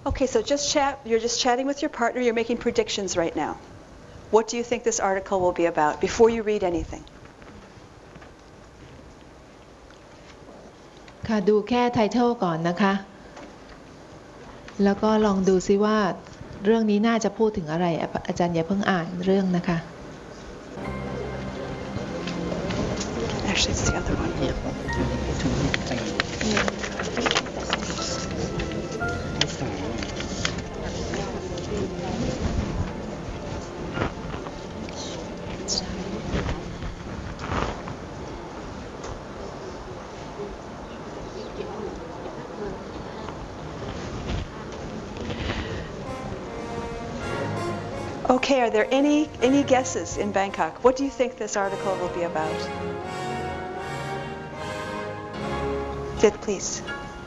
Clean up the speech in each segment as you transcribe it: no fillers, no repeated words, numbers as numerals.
Okay, so you're just chatting with your partner, you're making predictions right now. What do you think this article will be about before you read anything? ค่ะดูแค่ไทเทิลก่อนนะคะแล้วก็ลองดูซิว่าเรื่องนี้น่าจะพูดถึงอะไรอาจารย์อย่าเพิ่งอ่านเรื่องนะคะ Actually, it's the other one. Okay, are there any guesses in Bangkok? What do you think this article will be about? Did please.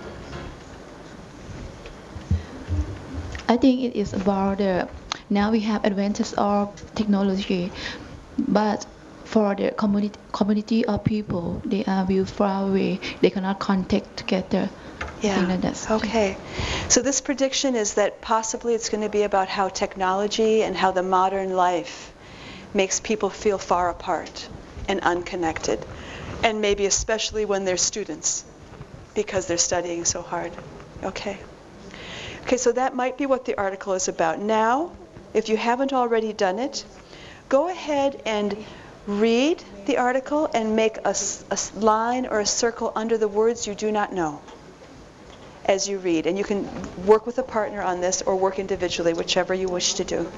I think it is about now we have advances of technology, but for the community of people, they are very far away. They cannot contact together. Yeah. Like that. Okay. So this prediction is that possibly it's going to be about how technology and how the modern life makes people feel far apart and unconnected, and maybe especially when they're students because they're studying so hard. Okay. Okay, so that might be what the article is about. Now, if you haven't already done it, go ahead and read the article and make a line or a circle under the words you do not know as you read. And you can work with a partner on this or work individually, whichever you wish to do.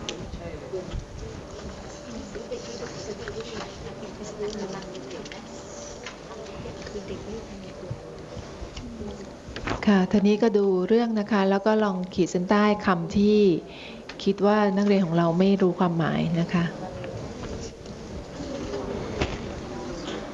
ค่ะทีนี้ก็ดูเรื่องนะคะแล้วก็ลองขีดเส้นใต้คำที่คิดว่านักเรียนของเราไม่รู้ความหมายนะคะ